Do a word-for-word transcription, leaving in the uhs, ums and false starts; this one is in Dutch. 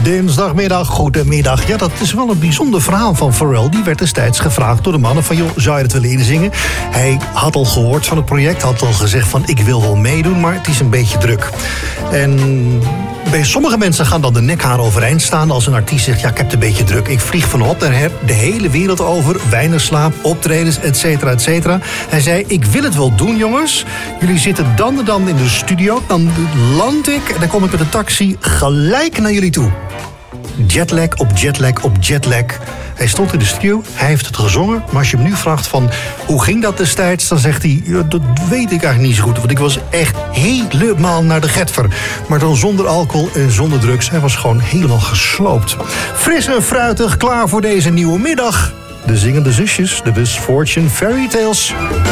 Dinsdagmiddag, goedemiddag. Ja, dat is wel een bijzonder verhaal van Pharrell. Die werd destijds gevraagd door de mannen van... joh, zou je het willen inzingen? Hij had al gehoord van het project, had al gezegd van... ik wil wel meedoen, maar het is een beetje druk. En bij sommige mensen gaan dan de nekharen overeind staan... als een artiest zegt, ja, ik heb het een beetje druk. Ik vlieg van hop naar her, de hele wereld over. Weinig slaap, optredens, et cetera, et cetera. Hij zei, ik wil het wel doen, jongens. Jullie zitten dan en dan in de studio. Dan land ik en dan kom ik met een taxi gelijk naar jullie toe. Jetlag op jetlag op jetlag. Hij stond in de studio, hij heeft het gezongen. Maar als je hem nu vraagt van, hoe ging dat destijds? Dan zegt hij, ja, dat weet ik eigenlijk niet zo goed. Want ik was echt helemaal naar de getver. Maar dan zonder alcohol en zonder drugs. Hij was gewoon helemaal gesloopt. Fris en fruitig, klaar voor deze nieuwe middag. De zingende zusjes, de Miss Fortune Fairy Tales.